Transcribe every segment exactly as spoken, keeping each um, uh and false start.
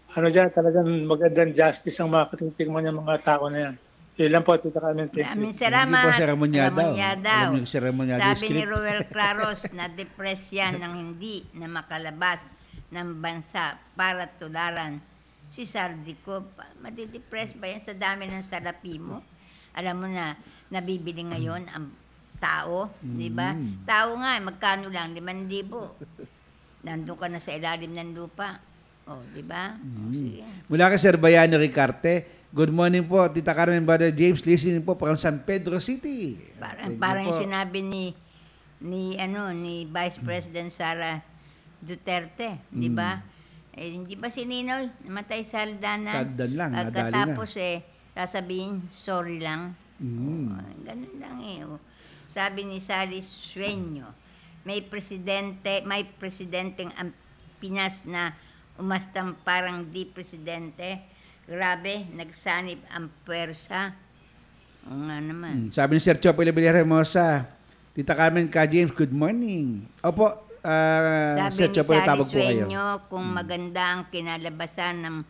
ano diyan, talagang magandang justice ang mga titingnan niyang mga tao na yan. Yun lang po, Tita Carmen. Thank you. Maraming Thank you po, salamat, Sir Ramon Ramonyadaw. Alam Yadaw. niyo, Sir Ramonyadaw yung Sabi ni script. Roel Claros, na-depress yan ng hindi na makalabas ng bansa para tularan si Sardico. Madidepress ba yan sa dami ng salapi mo? Alam mo na, nabibili ngayon ang tao, di ba? Mm. Tao nga, magkano lang? limang libo. Nandun ka na sa ilalim ng lupa. O, di ba? O, sige. Mula kay Sir Bayani Ricarte. Good morning po, Tita Carmen, Brother James. Listening po from San Pedro City. Parang, Thank you parang po. yung sinabi ni ni ano ni Vice President Sara Duterte, di ba? Eh, hindi ba si Ninoy namatay sa hagdanan? Sa hagdan lang, nadali na. Pagkatapos eh, sasabihin, sorry lang. Mm. Oh, ganun lang eh. Oh. Sabi ni Sally Sueño, may presidente, may presidenteng ang Pinas na umastang parang di presidente. Grabe, nagsanib ang puwersa. O nga naman. Mm. Sabi ni Sir Chopo Villarreal Hermosa, Tita Carmen, Ka James, good morning. Opo, ah, Sabi Sir ni Chopo, Sally tawag po kayo. Sueño, kung maganda ang kinalabasan ng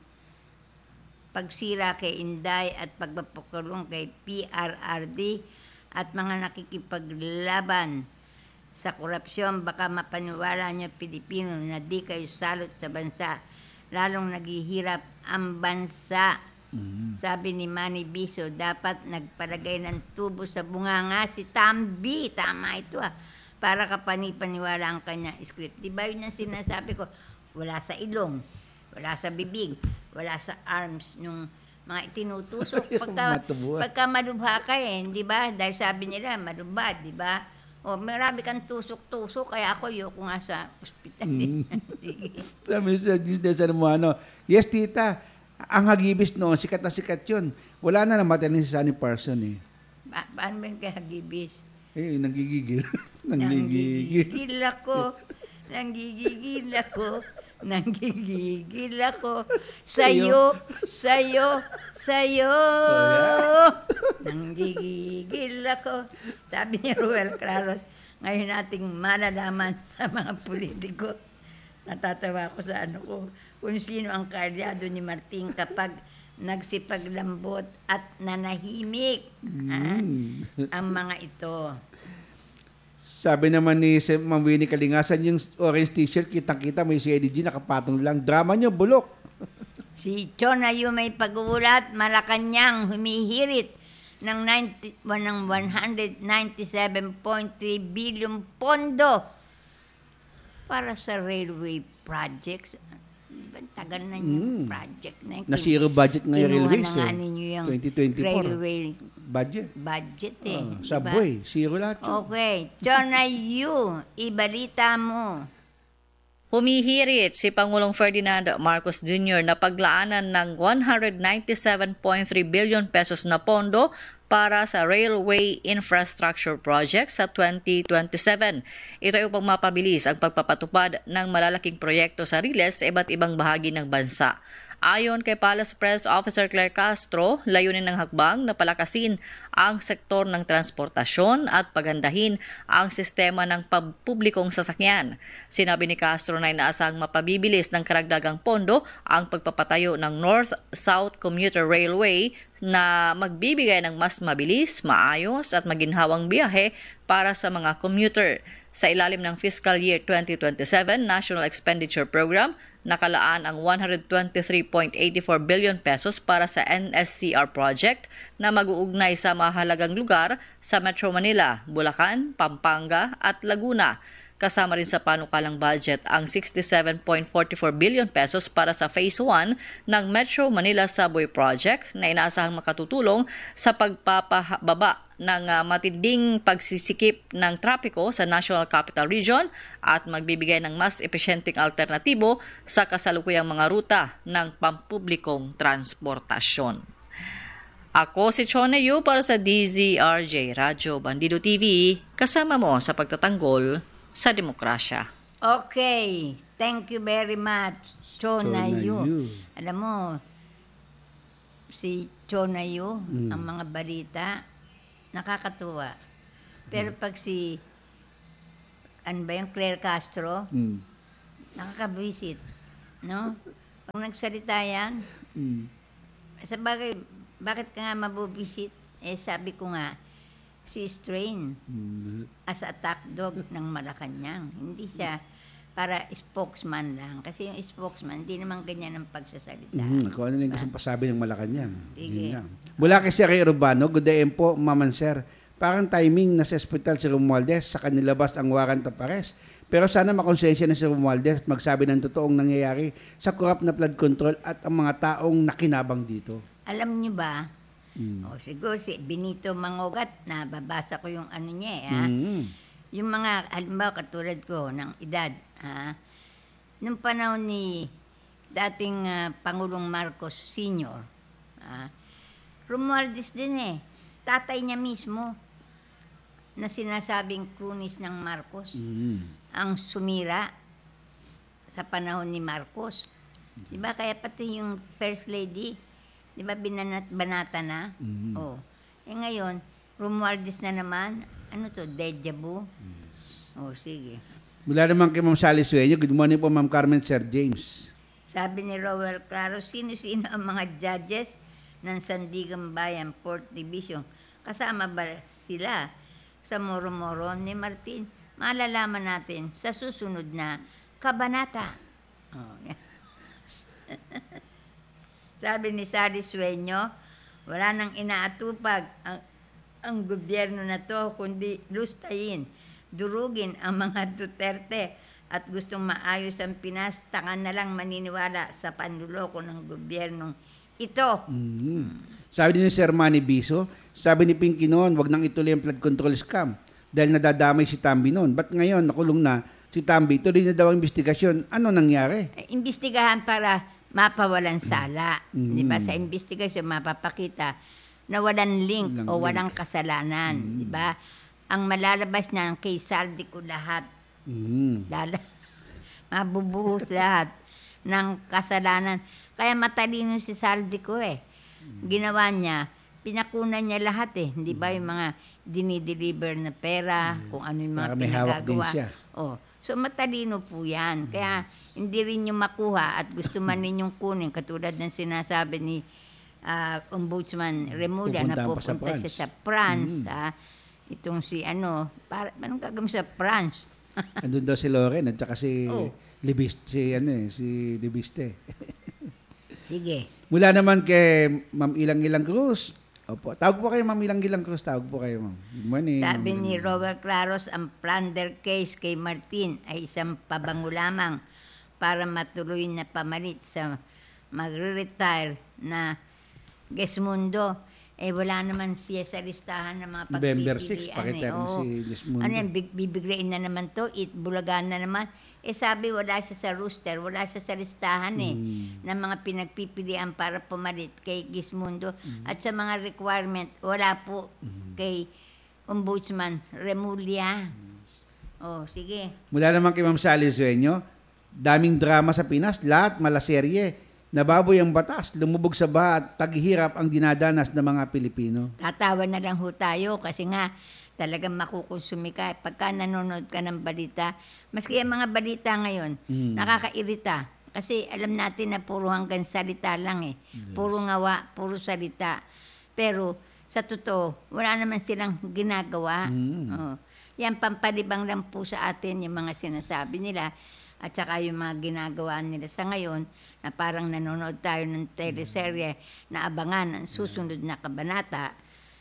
pagsira kay Inday at pagpapakulong kay P R R D at mga nakikipaglaban sa korupsyon, baka mapaniwala niyo Pilipino na di kayo salot sa bansa, lalong naghihirap ang bansa. Mm. Sabi ni Manny Biso, dapat nagpalagay ng tubo sa bunganga si Tambi. Tama ito ah. Para kapanipaniwala ang kanya script. Di ba yun ang sinasabi ko? Wala sa ilong, wala sa bibig, wala sa arms nung mga itinutusok. Pagka, Matubuan. pagka malubha ka eh, di ba? Dahil sabi nila, malubha, di ba? O, marami kang tusok-tusok, kaya ako yoko nga sa ospital. Mm. Sige. Sabi ni Sir Giselle ano, yes, Tita, ang hagibis noon, sikat na sikat yun. Wala na namatay na si Sunny Parson eh. Pa- paano ba yung kahagibis? Eh, nanggigigil. nanggigigil. Nanggigigil ako. Nanggigigil ako. Nanggigigil ako. Sa'yo, sa'yo, sa'yo. Oh, Nanggigigil ako. Sabi ni Ruel Claros, ngayon nating malalaman sa mga politiko. Natatawa ako sa ano ko, kung sino ang kalyado ni Martin kapag nagsipaglambot at nanahimik. Ah, ang mga ito. Sabi naman ni Sir Ma'am Winnie Kalingasan, yung orange t-shirt, kitang-kita may si Eddie G, nakapatong lang. Drama nyo, bulok. Si Chonayu may pag-uulat, Malacanang humihirit ng, ninety, ng one hundred ninety-seven point three billion pondo para sa railway projects. Diba, tagal na yung Mm. project na yun. Na zero budget ngayon Kinuha railways na nga eh. ninyo yung twenty twenty-four. railway Budget. budget eh. Oh, diba? subway, zero lahat yun. Okay. Chonayu, ibalita mo. Humihirit si Pangulong Ferdinand Marcos Junior na paglaanan ng one hundred ninety-seven point three billion pesos na pondo para sa railway infrastructure projects sa twenty twenty-seven. Ito ay upang mapabilis ang pagpapatupad ng malalaking proyekto sa riles sa iba't ibang bahagi ng bansa. Ayon kay Palace Press Officer Claire Castro, layunin ng hakbang na palakasin ang sektor ng transportasyon at pagandahin ang sistema ng pampublikong sasakyan. Sinabi ni Castro na inaasahang mapabibilis ng karagdagang pondo ang pagpapatayo ng North-South Commuter Railway na magbibigay ng mas mabilis, maayos at maginhawang biyahe para sa mga commuter. Sa ilalim ng Fiscal Year twenty twenty-seven National Expenditure Program, nakalaan ang one hundred twenty-three point eight four billion pesos para sa N S C R project na mag-uugnay sa mahalagang lugar sa Metro Manila, Bulacan, Pampanga at Laguna. Kasama rin sa panukalang budget ang sixty-seven point four four billion pesos para sa Phase one ng Metro Manila Subway Project na inaasahang makatutulong sa pagpapababa ng uh, matinding pagsisikip ng trapiko sa National Capital Region at magbibigay ng mas epesyenteng alternatibo sa kasalukuyang mga ruta ng pampublikong transportasyon. Ako si Chonayu para sa D Z R J Radyo Bandido T V, kasama mo sa pagtatanggol sa demokrasya. Okay. Thank you very much, Chonayu. Chonayu. Alam mo, si Chonayu, Mm. ang mga balita, nakakatuwa. Pero pag si, ano ba yung Claire Castro, Mm. nakakabwisit. No? Kung nagsalita yan, Mm. sa bagay, bakit ka nga mabubisit? Eh, sabi ko nga, si Strain Mm. as attack dog ng Malacanang. Hindi siya para spokesman lang. Kasi yung spokesman, hindi naman ganyan ang pagsasalita. Mhm, kung ano yung gusto pasabi ng Malacanang. Sige. Yun lang. Mula kay Sir Ray Urbano, good day po, Maman Sir. Parang timing na sa ospital si Romualdez sa kanilabas ang warrant of arrest. Pero sana makonsensya na si Romualdez at magsabi ng totoong nangyayari sa corrupt na flood control at ang mga taong nakinabang dito. Alam niyo ba, Mm. o siguro si Benito Mangogat, nababasa ko yung ano niya eh, ha? Mm. Yung mga, halimbawa katulad ko ng edad, ha? Nung panahon ni dating ah, Pangulong Marcos Senior, ha? Romualdez din eh. Tatay niya mismo na sinasabing cronies ng Marcos Mm. ang sumira sa panahon ni Marcos. Di ba? Kaya pati yung First Lady, di ba binanat-banata na? Mhm. Oh. Eh ngayon, Romualdez na naman, ano to, deja vu? Oh, sige. Mula naman kay Ma'am Sally Sueño, good morning po Ma'am Carmen, Sir James. Sabi ni Rowell Claro, sino-sino ang mga judges ng Sandigan Bayan, fourth Division? Kasama ba sila sa Moro-Moro ni Martin? Malalaman natin sa susunod na kabanata. Oh, yan. Sabi ni Sally Sueño, wala nang inaatupag ang, ang gobyerno na to, kundi lustayin, durugin ang mga Duterte at gustong maayos ang Pinas, taka na lang maniniwala sa panluloko ng gobyernong ito. Mhm. Sabi din ni Sir Manny Biso, sabi ni Pinky noon, wag nang ituloy ang flood control scam dahil nadadamay si Tambi noon. Ba't ngayon nakulong na si Tambi? Tuloy na daw ang investigasyon. Ano nangyari? Eh, Imbestigahan para mapawalan sala. Mm. Di ba? Sa investigasyon, mapapakita na walang link Walang o walang link. kasalanan. Di ba? Ang malalabas niyan kay Saldi ko lahat. Mhm. Lala, mabubuhos lahat ng kasalanan. Kaya matalino si Saldi ko eh. Ginawa niya, pinakunan niya lahat eh. Hindi ba yung mga dinideliver na pera, kung ano yung mga Para may hawak din pinagagawa. siya. Oh. So matalino po yan. Kaya hindi rin niyo makuha at gusto man ninyong kunin. Katulad ng sinasabi ni ah, Ombudsman Remulla na Pupuntahan pa sa pupunta siya France. sa France. Mm. ah. Itong si ano, para, anong gagawin sa France? Andun daw si Loren at saka si Oh. Libiste, si ano eh, si Libiste. Sige. Mula naman kay Ma'am Ilang Ilang Cruz. Opo, tawag po kayo Ma'am Ilang Ilang Cruz, tawag po kayo Ma'am. Good morning. Sabi Ma'am ni Ilang. Robert Claros, ang plunder case kay Martin ay isang pabango lamang para matuloy na pamalit sa magre-retire na Gesmundo. Eh, wala naman siya sa listahan ng mga November pagpipilian. six, pakita eh. rin Oo. si Gesmundo. Ano yan, big- bibiglain na naman to, it, bulagan na naman. Eh, sabi, wala siya sa rooster, wala siya sa listahan eh, Hmm. ng mga pinagpipilian para pumalit kay Gismundo. Hmm. At sa mga requirement, wala po kay Ombudsman Remulla. Oh, sige. Mula naman kay Ma'am Sally Sueño, daming drama sa Pinas, lahat malaserye. Nababoy ang batas, lumubog sa baha at paghihirap ang dinadanas ng mga Pilipino. Tatawa na lang ho tayo kasi nga talagang makukonsumi ka. Pagka nanonood ka ng balita, maski ang mga balita ngayon, Mm. nakakairita. Kasi alam natin na puro hanggang salita lang eh. Puro ngawa, puro salita. Pero sa totoo, wala naman silang ginagawa. Mm. Oh. Yan, pampalibang lang po sa atin yung mga sinasabi nila at saka yung mga ginagawa nila sa ngayon na parang nanonood tayo ng teleserye na abangan ang susunod na kabanata,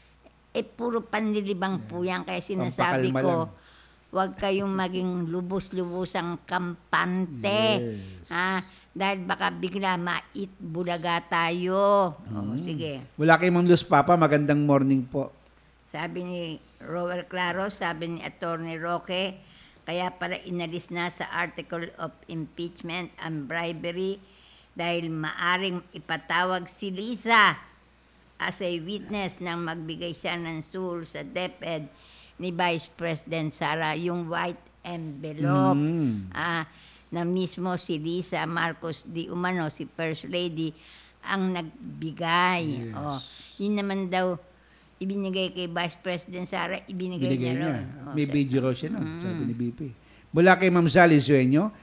eh puro panlilibang po yan. Kaya sinasabi Pampakalma ko, lang. huwag kayong maging lubos-lubosang kampante. Yes. Ha? Dahil baka bigla maitbulaga tayo. O, sige. Mula kay Ma'am Luz Papa, magandang morning po. Sabi ni Rowell Claro, sabi ni Attorney Roque, kaya pala inalis na sa article of impeachment ang bribery dahil maaring ipatawag si Lisa as a witness nang magbigay siya ng suhol sa DepEd ni Vice President Sara, yung white envelope. Mm. Ah, na mismo si Lisa Marcos di umano, si First Lady, ang nagbigay. Yes. Oh, yun naman daw, ibinigay kay Vice President Sara, ibinigay, Binigay niya niya. ron. Oh, May sa- video raw siya, no? Sabi ni B P. Mula kay Ma'am Sally Sueño,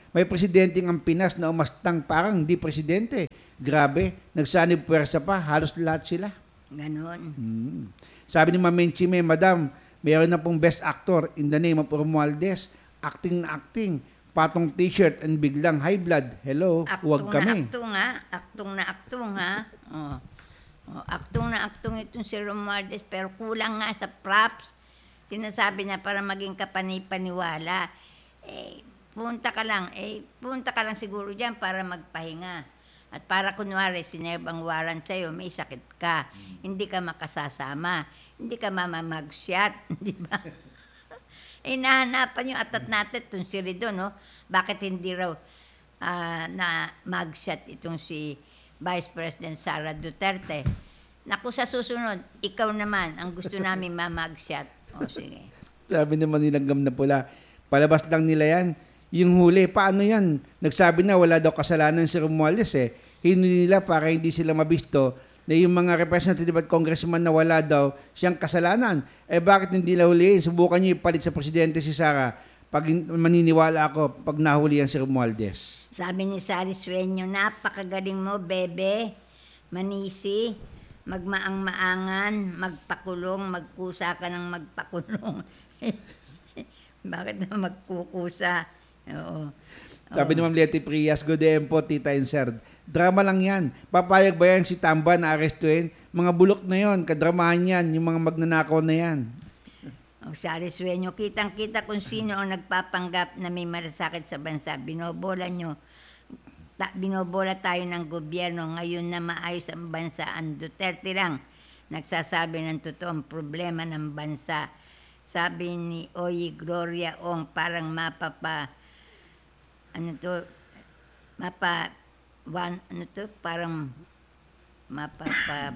May presidente ang Pinas na umastang parang di presidente. Grabe, nagsanib puwersa pa, halos lahat sila. Ganon. Hmm. Sabi ni Ma'am Menchime, Madam, mayroon na pong best actor in the name of Romualdez. Acting na acting. Patong t-shirt and biglang high blood. Hello, huwag Aktong kami. na aktong ha. Aktong na aktong ha. Oh. Oh, aktong na aktong itong si Romualdez, pero kulang nga sa props. Sinasabi na para maging kapanipaniwala. Eh, punta ka lang. Eh, punta ka lang siguro dyan para magpahinga. At para kunwari, sinerve ang warrant sa'yo, may sakit ka. Hindi ka makasasama. Hindi ka mamamagsyat. Di ba? Eh, nahanapan yung atat natin itong si Rido, no? Bakit hindi raw ah, na magsyat itong si Vice President Sara Duterte? Naku, sa susunod, ikaw naman ang gusto namin mamagsyat. O, sige. Sabi naman ni Langgam na Pula, palabas lang nila yan. Yung huli, paano yan? Nagsabi na wala daw kasalanan si Romualdez eh. Hindi nila para hindi sila mabisto na yung mga representative at congressman na wala daw siyang kasalanan. Eh bakit hindi nila huliin? Subukan niyo ipalit sa presidente si Sara pag maniniwala ako pag nahulihan si Romualdez. Sabi ni Sari Sueño, napakagaling mo, bebe. Manisi, magmaang-maangan, magpakulong, magkusa ka ng magpakulong. Bakit na magkukusa? Oo. Sabi ni Ma'am Letty Prias, good day po, Tita Inserd. Drama lang yan. Papayag ba yan si Tamba na arestuin? Mga bulok na yon, kadramahan yan, yung mga magnanakaw na yan. Ang Sari Sueño, kitang-kita kung sino ang nagpapanggap na may malasakit sa bansa. Binobola nyo. Ta- binobola tayo ng gobyerno. Ngayon na maayos ang bansa, ang Duterte lang nagsasabi ng totoong problema ng bansa. Sabi ni Oye Gloria Ong, parang mapapa, ano to, mapa, one, ano to, parang mapapa,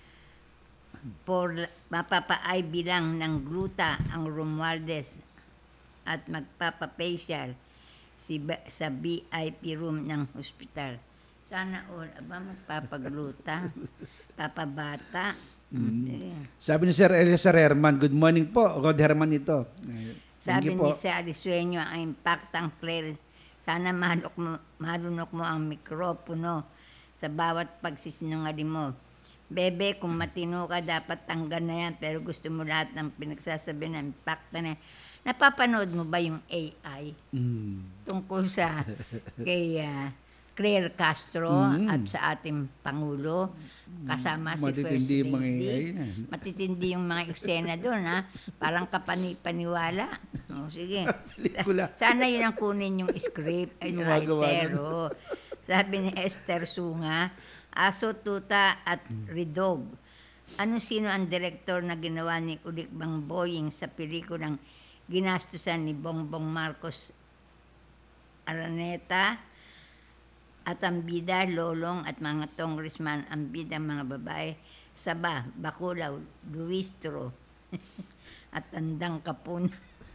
por, mapapa-I B lang ng gluta ang Romualdez at magpapa-facial si, sa B I P room ng hospital. Sana all, aba magpapagluta, papabata. Mm. Sabi ni Sir Eliezer Herman, good morning po, Rod Herman ito. Thank Sabi you po. ni Sari Sueño, ang impactang clear. Sana maluk mo, malunok mo ang mikropono sa bawat pagsisinungaling mo. Bebe, kung matino ka, dapat tanggal na yan. Pero gusto mo lahat ng pinagsasabi ng impacta na yan. Napapanood mo ba yung A I? Mm. Tungkol sa kay uh, Claire Castro Mm. at sa ating Pangulo, kasama si First Matitindi yung mga A I Lady. na. Matitindi yung mga eksena doon, ha? Parang kapani-paniwala. O, sige. Pelikula. Sana yun ang kunin yung script at Gumagawa writer. nun. O. Sabi ni Esther Sunga, Aso, Tuta at Ridog. Ano sino ang direktor na ginawa ni Ulik Bang Boying sa pelikulang ginastusan ni Bongbong Marcos Araneta at ang bida, lolong at mga congressman, ang bida, mga babae, Saba, Bakulaw, Luistro at Tandang Kapun.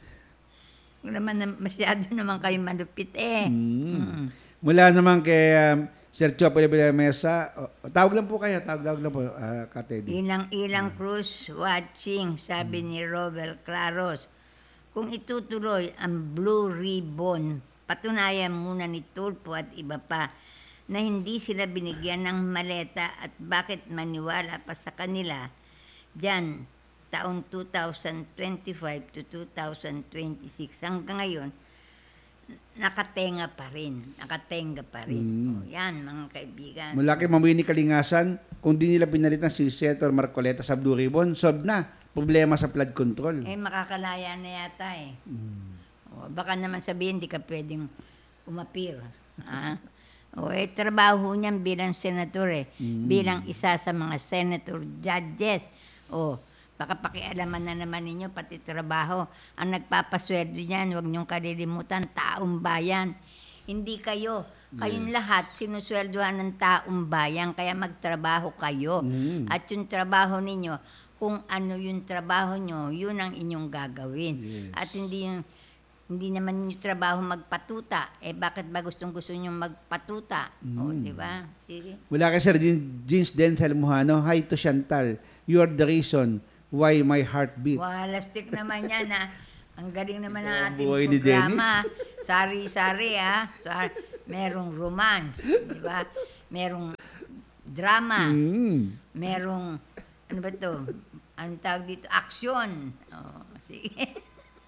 Naman na, masyado naman kayo malupit eh. Mm. Mm. Mula naman kay um, Sir Chopo de Mesa, oh, tawag lang po kayo, tawag, tawag lang po, uh, Katedy. Ilang-ilang Cruz watching, sabi ni Robel Claros. Kung itutuloy ang Blue Ribbon, patunayan muna ni Tulfo at iba pa na hindi sila binigyan ng maleta at bakit maniwala pa sa kanila dyan taong two thousand twenty-five to two thousand twenty-six hanggang ngayon nakatenga pa rin, nakatenga pa rin. Mm. O, yan mga kaibigan. Mula kay Mamini Kalingasan, kung di nila pinalitan si Senator Marcoleta sa Blue Ribbon, solve na problema sa flood control. Eh, makakalaya na yata eh. Mm. O, baka naman sabihin, di ka pwedeng umapir. Ha? O, eh, trabaho niyan bilang senator eh. Mm. Bilang isa sa mga senator judges. O, baka pakialaman na naman ninyo, pati trabaho. Ang nagpapasweldo niyan, huwag niyong kalilimutan, taong bayan. Hindi kayo. Kayong lahat, sinusweldohan ng taong bayan, kaya magtrabaho kayo. Mm. At yung trabaho ninyo, kung ano yung trabaho nyo, yun ang inyong gagawin. Yes. At hindi yung hindi naman yung trabaho magpatuta. Eh, bakit ba gustong-gusto nyo magpatuta? O, Mm. di ba? Sige. Mula kay Sir Jean- Jeans Denzel Mujano, hi to Chantal, you are the reason why my heart beat. Walastik naman yan, ha? Ang galing naman ng Ang ating buhay ni programa. Sari-sari, ha? Sa, merong romance, di ba? Merong drama. Mm. Merong, ano ba to? Ano tawag dito? Action. Oh, sige.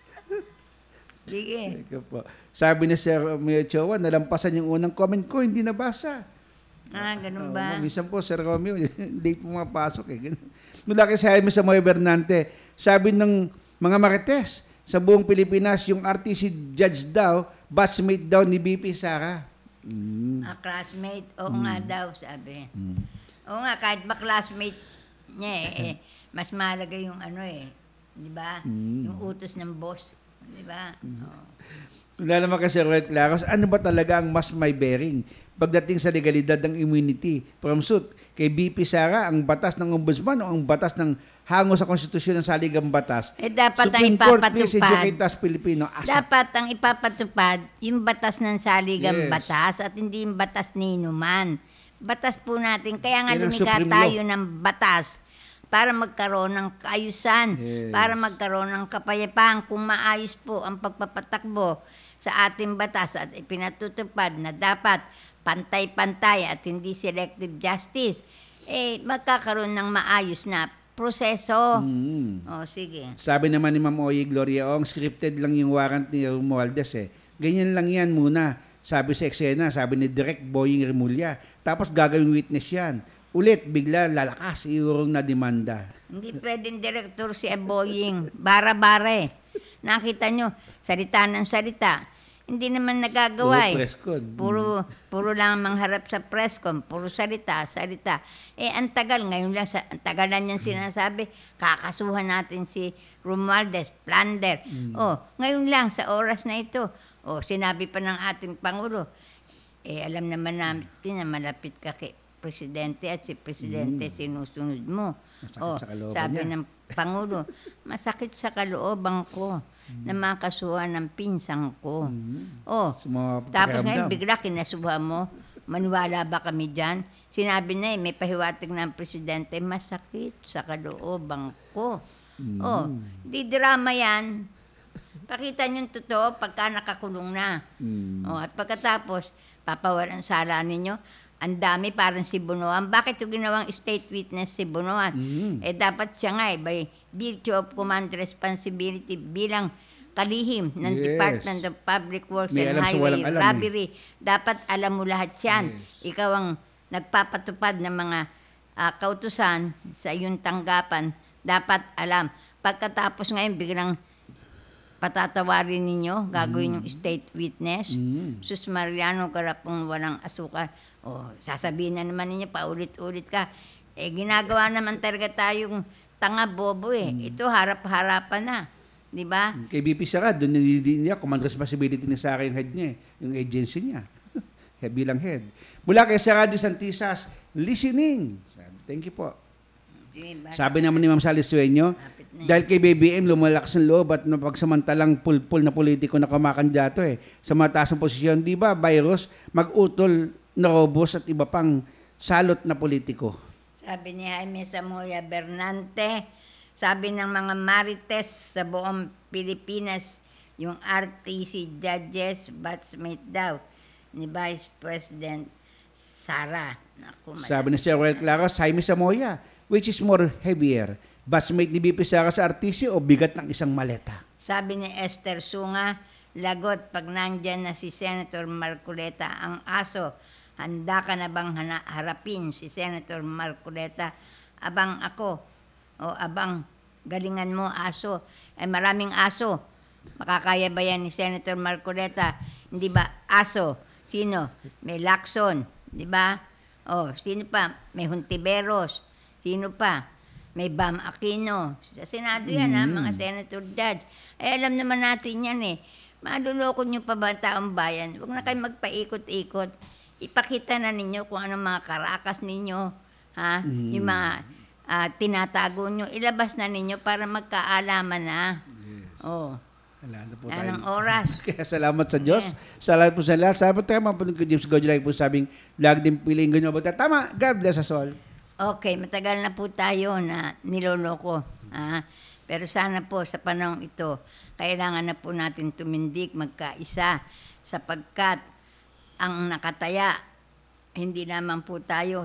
Sige. Ikaw po. Sabi ni Sir Romeo Chowa, nalampasan yung unang comment ko, hindi nabasa. Ah, ganun Oo, ba? minsan po, Sir Romeo, hindi pumapasok eh. Ganun. Mula kay Jaime Samoy Bernante, sabi ng mga Marites, sa buong Pilipinas, yung R T C judge daw, batchmate daw ni B P Sara. Mm. Ah, classmate. Oo nga daw, sabi. Oo nga, kahit ba classmate niya eh, eh, mas mahalaga yung ano eh. Di ba? Yung utos ng boss. Di ba? Oo. Wala naman kasi Roel Claros, ano ba talaga ang mas may bearing pagdating sa legalidad ng immunity from suit kay B P Sara, ang batas ng ombudsman o ang batas ng hango sa konstitusyon ng saligang batas? Eh, dapat ang Supreme Court, please ipapatupad. educate us Filipino. Asa? Dapat ang ipapatupad yung batas ng saligang Yes. batas at hindi yung batas ni inuman. Batas po natin. Kaya nga Yan ang lumikha Supreme tayo Law. ng batas para magkaroon ng kaayusan, Yes. para magkaroon ng kapayapaan kung maayos po ang pagpapatakbo sa ating batas at ipinatutupad na dapat pantay-pantay at hindi selective justice, eh magkakaroon ng maayos na proseso. Mm. O, sige. Sabi naman ni Ma'am Oye Gloria Ong, scripted lang yung warrant ni Romualdez eh. Ganyan lang yan muna. Sabi sa eksena, sabi ni Direk Boying Remulla. Tapos gagawing witness yan. Ulit, bigla lalakas, iurong na demanda. Hindi pwedeng direktor si Boying. Bara-bare. Nakita nyo, salita ng salita. Hindi naman nagagawa Puro eh. presscon. Puro, puro lang mangharap sa presscon. Puro salita, salita. Eh, ang tagal. Ngayon lang, sa, ang tagal na niyang sinasabi, kakasuhan natin si Romualdez, plunder. Oh, ngayon lang, sa oras na ito. Oh, sinabi pa ng ating Pangulo, eh, alam naman natin na malapit ka kay Presidente at si Presidente sinusunod mo. Masakit Oh, sa kalooban sabi niya. ng Pangulo, masakit sa kalooban ko na makasuhan ng pinsang ko. Oh, Sa mga tapos ngayon pakiramdam. bigla kinasuhan mo, maniwala ba kami dyan? Sinabi na eh, may pahiwatig ng Presidente, masakit sa kalooban ko. Oh, di drama yan. Pakita niyo yung totoo pagka nakakulong na. Mm. Oh, at pagkatapos, papawalan sala ninyo. Ang dami parang si Bunuan. Bakit yung ginawang state witness si Bunuan? Mm. Eh dapat siya nga eh, by virtue of command responsibility bilang kalihim ng Yes. Department of Public Works May and alam sa Highway walang alam eh. Robbery. Dapat alam mo lahat yan. Ikaw ang nagpapatupad ng mga ah, kautusan sa iyong tanggapan. Dapat alam. Pagkatapos ngayon, biglang patatawarin ninyo, gagawin yung state witness. Mm. Sus Mariano, karapong walang asukal. O, sasabihin na naman ninyo, paulit-ulit ka. Eh, ginagawa naman talaga tayong tanga bobo eh. Ito, harap-harapan na. Di ba? Kay B P Sara, doon nilidin niya, command responsibility ni Sara yung head niya, eh, yung agency niya. Head bilang head. Mula kay Sara de Santisas, listening. Sabi, thank you po. Diba? Sabi naman ni Ma'am Sally Sueño, Lapit na eh. dahil kay B B M lumalakas ang loob at napagsamantalang pulpul na politiko na kumakandidato eh, sa mataas ng posisyon, di ba, virus, mag-utol na robos at iba pang salot na politiko. Sabi ni Jaime Samoya Bernante, sabi ng mga marites sa buong Pilipinas, yung R T C judges, batchmate daw ni Vice President Sara. Naku, madami. Sabi ni Sir Roel Claros, Jaime Samoya, which is more heavier? Batchmate ni B P Sara sa R T C o bigat ng isang maleta? Sabi ni Esther Sunga, lagot pag nandyan na si Senator Marcoleta ang aso, handa ka na bang hana- harapin si Senator Marcoleta? Abang ako, o abang galingan mo aso. Ay maraming aso. Makakaya ba yan ni Senator Marcoleta? Hindi ba aso? Sino? May Lacson, di ba? O, sino pa? May Hontiveros. Sino pa? May Bam Aquino. Sa Senado yan, ha, mga senator judge. Eh, alam naman natin yan eh. Maluloko nyo pa ba ang taong bayan? Huwag na kayo magpaikot-ikot. Ipakita na ninyo kung anong mga karakas ninyo. Ha? Yung mga ah, tinatago nyo. Ilabas na ninyo para magkaalaman na. Oh. Wala na po Yan tayo. ang oras. Kaya salamat sa Diyos. Salamat po sa lahat. Salamat tayo mga punong ko James Godjo po sabing lag din piling ganyan ba? Tama. God bless us all. Okay, matagal na po tayo na niloloko. Ah, Pero sana po sa panahong ito, kailangan na po natin tumindig, magkaisa, sapagkat ang nakataya, hindi naman po tayo